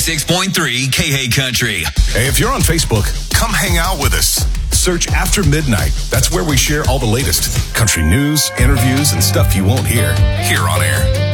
96.3 KH Country. Hey, if you're on Facebook, come hang out with us. Search After Midnight. That's where we share all the latest country news, interviews, and stuff you won't hear here on air.